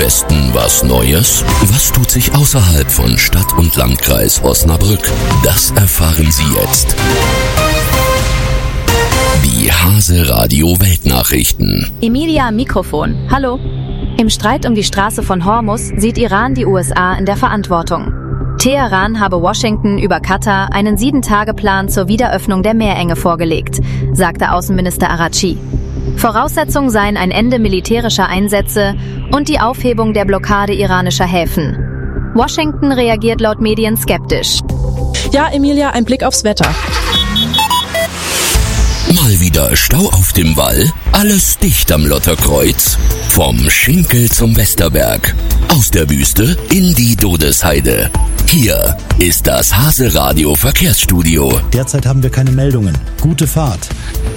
Westen was Neues? Was tut sich außerhalb von Stadt und Landkreis Osnabrück? Das erfahren Sie jetzt. Die Hase Radio Weltnachrichten. Emilia am Mikrofon. Hallo. Im Streit um die Straße von Hormuz sieht Iran die USA in der Verantwortung. Teheran habe Washington über Katar einen 7-Tage-Plan zur Wiederöffnung der Meerenge vorgelegt, sagte Außenminister Araghchi. Voraussetzung seien ein Ende militärischer Einsätze und die Aufhebung der Blockade iranischer Häfen. Washington reagiert laut Medien skeptisch. Ja, Emilia, ein Blick aufs Wetter. Mal wieder Stau auf dem Wall, alles dicht am Lotterkreuz. Vom Schinkel zum Westerberg, aus der Wüste in die Dodesheide. Hier ist das Hase Radio Verkehrsstudio. Derzeit haben wir keine Meldungen. Gute Fahrt.